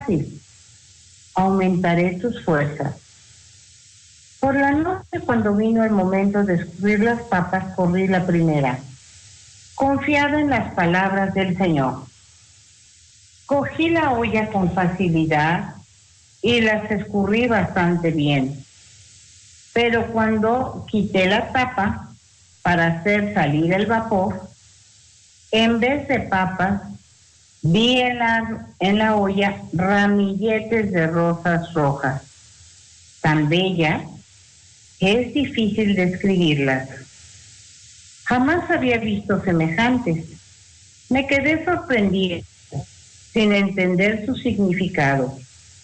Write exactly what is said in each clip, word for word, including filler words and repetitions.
fácil. Aumentaré tus fuerzas. Por la noche, cuando vino el momento de escurrir las papas, corrí la primera, confiada en las palabras del Señor. Cogí la olla con facilidad y las escurrí bastante bien. Pero cuando quité la tapa para hacer salir el vapor, en vez de papas, vi en la, en la olla ramilletes de rosas rojas, tan bellas que es difícil describirlas. Jamás había visto semejantes. Me quedé sorprendida, sin entender su significado.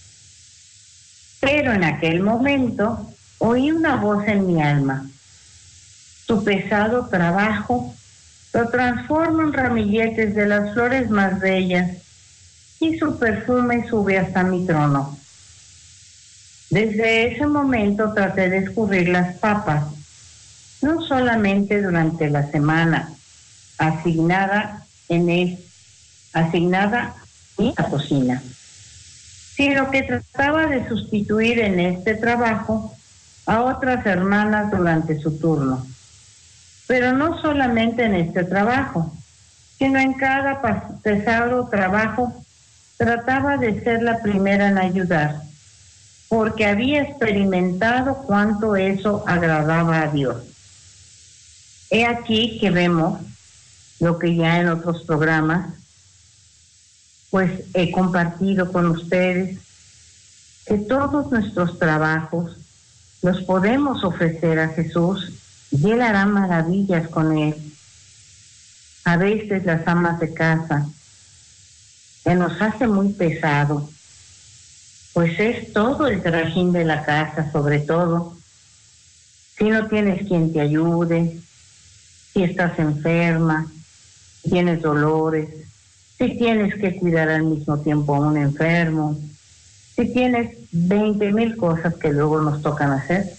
Pero en aquel momento oí una voz en mi alma. Tu pesado trabajo lo transforma en ramilletes de las flores más bellas y su perfume sube hasta mi trono. Desde ese momento traté de escurrir las papas, no solamente durante la semana asignada en el, asignada en la cocina, sino que trataba de sustituir en este trabajo a otras hermanas durante su turno. Pero no solamente en este trabajo, sino en cada pesado trabajo trataba de ser la primera en ayudar, porque había experimentado cuánto eso agradaba a Dios. He aquí que vemos lo que ya en otros programas pues he compartido con ustedes, que todos nuestros trabajos los podemos ofrecer a Jesús y Él hará maravillas con Él. A veces las amas de casa se nos hace muy pesado, pues es todo el trajín de la casa, sobre todo si no tienes quien te ayude, si estás enferma, si tienes dolores, si tienes que cuidar al mismo tiempo a un enfermo, si tienes veinte mil cosas que luego nos tocan hacer.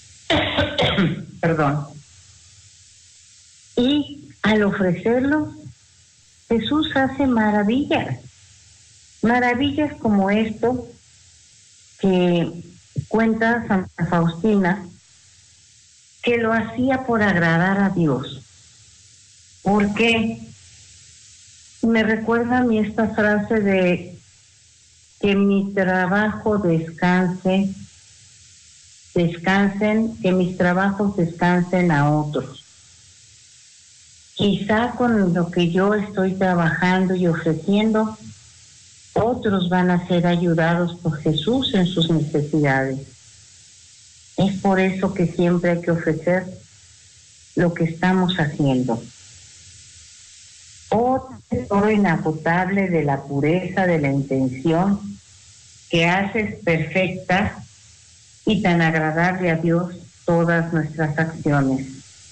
Perdón. Y al ofrecerlo, Jesús hace maravillas. Maravillas como esto que cuenta Santa Faustina, que lo hacía por agradar a Dios. ¿Por qué? Me recuerda a mí esta frase de que mi trabajo descanse, descansen, que mis trabajos descansen a otros. Quizá con lo que yo estoy trabajando y ofreciendo, otros van a ser ayudados por Jesús en sus necesidades. Es por eso que siempre hay que ofrecer lo que estamos haciendo. Oh tesoro inagotable de la pureza de la intención que haces perfecta y tan agradable a Dios todas nuestras acciones.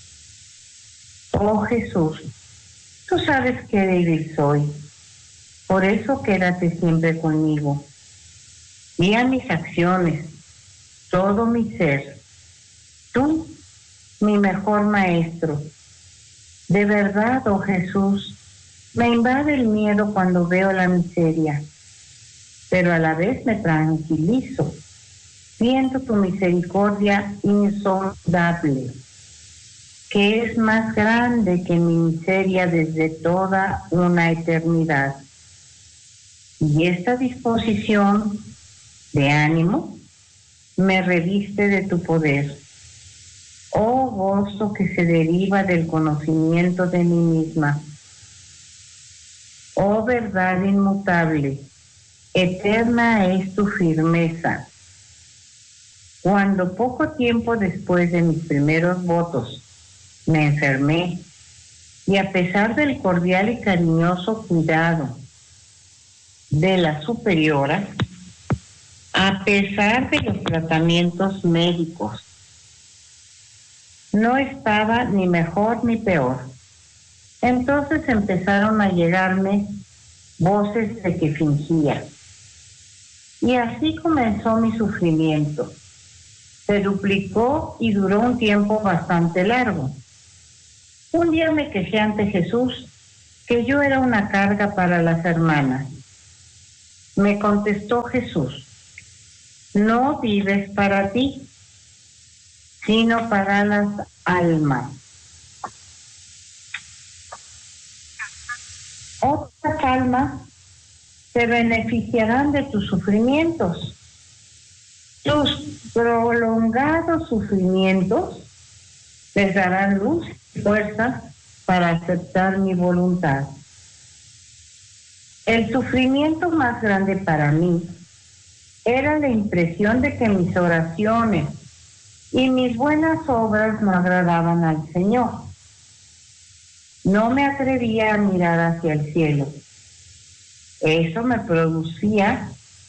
Oh Jesús, tú sabes qué débil soy, por eso quédate siempre conmigo. Guía mis acciones, todo mi ser. Tú, mi mejor maestro. De verdad, oh Jesús, me invade el miedo cuando veo la miseria, pero a la vez me tranquilizo. Siento tu misericordia insondable, que es más grande que mi miseria desde toda una eternidad. Y esta disposición de ánimo me reviste de tu poder. Oh gozo que se deriva del conocimiento de mí misma. Oh verdad inmutable, eterna es tu firmeza. Cuando poco tiempo después de mis primeros votos me enfermé, y a pesar del cordial y cariñoso cuidado de la superiora, a pesar de los tratamientos médicos, no estaba ni mejor ni peor. Entonces empezaron a llegarme voces de que fingía. Y así comenzó mi sufrimiento. Se duplicó y duró un tiempo bastante largo. Un día me quejé ante Jesús que yo era una carga para las hermanas. Me contestó Jesús: no vives para ti, sino para las almas. Otras almas se beneficiarán de tus sufrimientos. Tus prolongados sufrimientos les darán luz y fuerza para aceptar mi voluntad. El sufrimiento más grande para mí era la impresión de que mis oraciones y mis buenas obras no agradaban al Señor. No me atrevía a mirar hacia el cielo. Eso me producía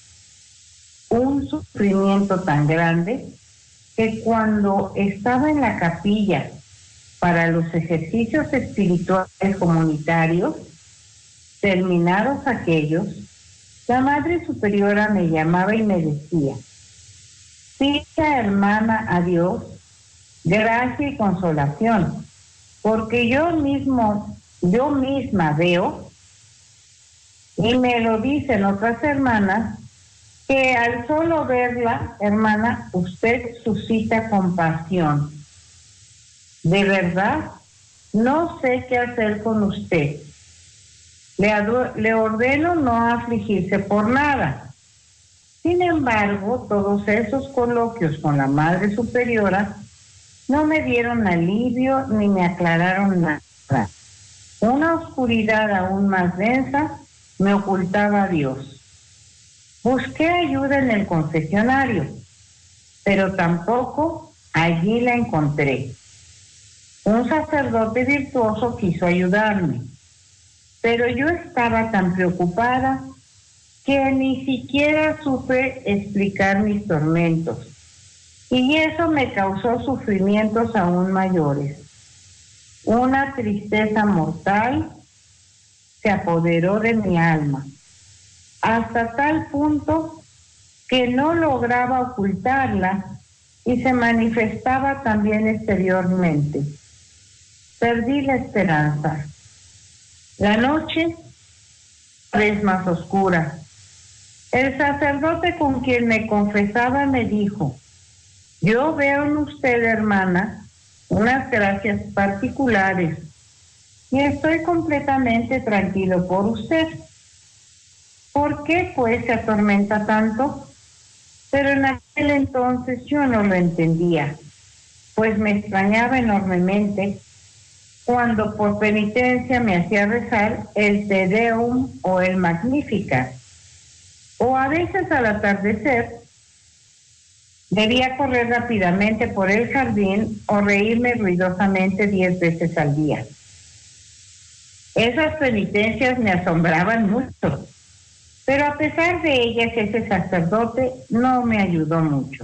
un sufrimiento tan grande que cuando estaba en la capilla para los ejercicios espirituales comunitarios, terminados aquellos, la Madre Superiora me llamaba y me decía: pida, hermana, a Dios gracia y consolación, porque yo mismo, yo misma veo, y me lo dicen otras hermanas, que al solo verla, hermana, usted suscita compasión. De verdad, no sé qué hacer con usted. Le, le ordeno no afligirse por nada. Sin embargo, todos esos coloquios con la Madre Superiora no me dieron alivio ni me aclararon nada. Una oscuridad aún más densa me ocultaba a Dios. Busqué ayuda en el confesionario, pero tampoco allí la encontré. Un sacerdote virtuoso quiso ayudarme, pero yo estaba tan preocupada que ni siquiera supe explicar mis tormentos, y eso me causó sufrimientos aún mayores. Una tristeza mortal se apoderó de mi alma, hasta tal punto que no lograba ocultarla y se manifestaba también exteriormente. Perdí la esperanza. La noche es más oscura. El sacerdote con quien me confesaba me dijo: yo veo en usted, hermana, unas gracias particulares y estoy completamente tranquilo por usted. ¿Por qué, pues, se atormenta tanto? Pero en aquel entonces yo no lo entendía, pues me extrañaba enormemente cuando por penitencia me hacía rezar el Te Deum o el Magnificat, o a veces al atardecer debía correr rápidamente por el jardín o reírme ruidosamente diez veces al día. Esas penitencias me asombraban mucho, pero a pesar de ellas, ese sacerdote no me ayudó mucho.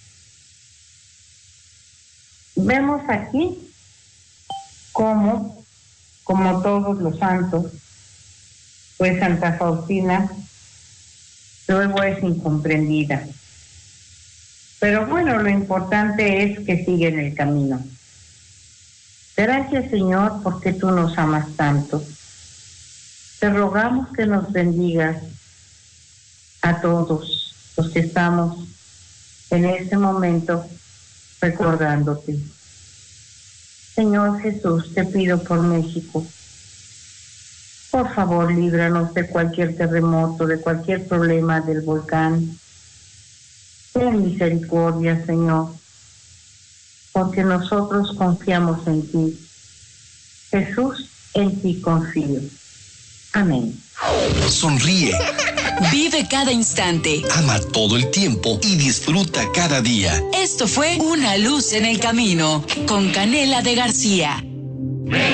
Vemos aquí cómo, como todos los santos, pues Santa Faustina luego es incomprendida. Pero bueno, lo importante es que sigue en el camino. Gracias, Señor, porque tú nos amas tanto. Te rogamos que nos bendigas a todos los que estamos en este momento recordándote. Señor Jesús, te pido por México. Por favor, líbranos de cualquier terremoto, de cualquier problema del volcán. Ten misericordia, Señor, porque nosotros confiamos en ti. Jesús, en ti confío. Amén. Sonríe. Vive cada instante. Ama todo el tiempo y disfruta cada día. Esto fue Una Luz en el Camino con Canela de García.